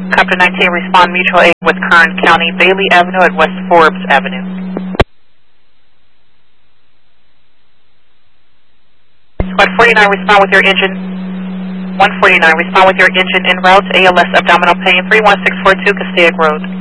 Copter 19, respond mutual aid with Kern County, Bailey Avenue at West Forbes Avenue. 149, respond with your engine. 149, respond with your engine en route, ALS abdominal pain, 31642 Castaic Road.